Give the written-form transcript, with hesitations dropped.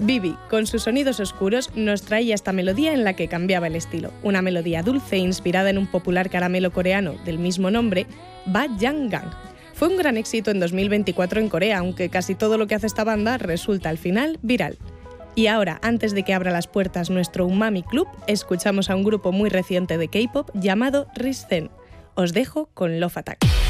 Vivi, con sus sonidos oscuros, nos traía esta melodía en la que cambiaba el estilo. Una melodía dulce inspirada en un popular caramelo coreano del mismo nombre, Bajanggang. Fue un gran éxito en 2024 en Corea, aunque casi todo lo que hace esta banda resulta al final viral. Y ahora, antes de que abra las puertas nuestro Umami Club, escuchamos a un grupo muy reciente de K-pop llamado Risen. Os dejo con Love Attack.